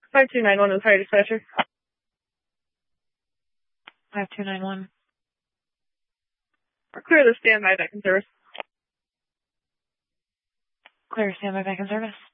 5291 is Fire Dispatcher. 5291. Clear the standby back in service. Clear standby back in service.